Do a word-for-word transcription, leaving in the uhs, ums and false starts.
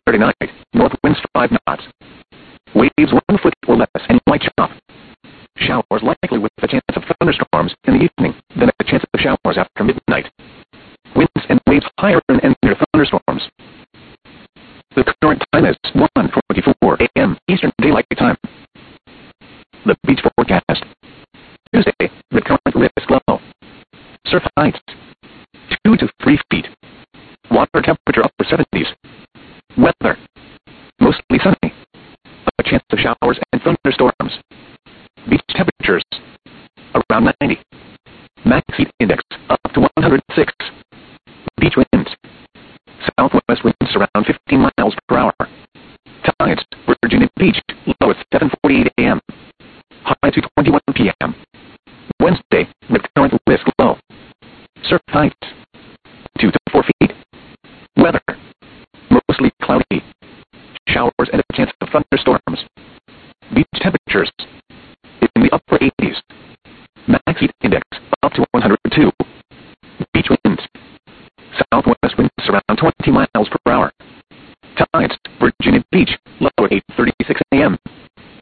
Saturday night, north winds five knots. Waves one foot or less and light chop. Showers likely with a chance of thunderstorms in the evening, then a chance of showers after midnight. Winds and waves higher and near thunderstorms. The current time is one twenty-four a m Eastern Daylight Time. The beach forecast. Tuesday, the current risk low. Surf heights, two to three feet. Water temperature upper seventies. Weather, mostly sunny. A chance of showers and thunderstorms. Beach temperatures, around ninety. Max heat index, up to one hundred six. Beach winds, southwest winds around fifteen miles per hour. Tides, Virginia Beach, low at seven forty-eight a m High to twenty-one p m Wednesday, with current risk low. Surf heights, two to four feet.